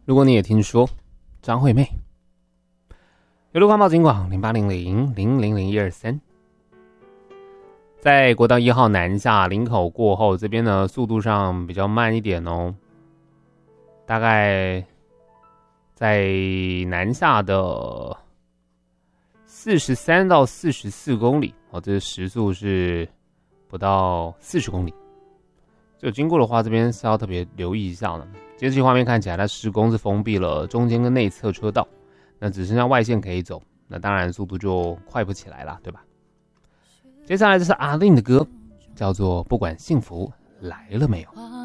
如果你也听说张惠妹，有路环保警广0800000123，在国道1号南下林口过后，这边呢速度上比较慢一点哦，大概在南下的43到44公里哦，这时速是不到40公里。就经过的话，这边是要特别留意一下的。监视器画面看起来，它施工是封闭了中间跟内侧车道，那只剩下外线可以走，那当然速度就快不起来了，对吧？接下来这是阿令的歌，叫做《不管幸福来了没有》。